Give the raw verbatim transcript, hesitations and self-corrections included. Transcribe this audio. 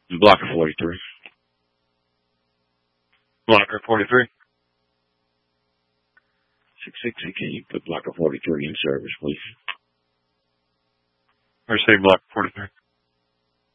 Blocker forty-three. Blocker forty-three. six sixty, can you put blocker forty-three in service, please? Or say blocker forty-three.